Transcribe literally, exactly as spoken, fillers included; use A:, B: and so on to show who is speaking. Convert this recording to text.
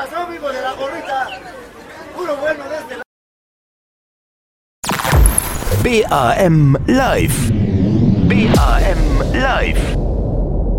A: pasó, amigo de la gorrita? Puro bueno desde la...
B: B A M Live. B A M Live.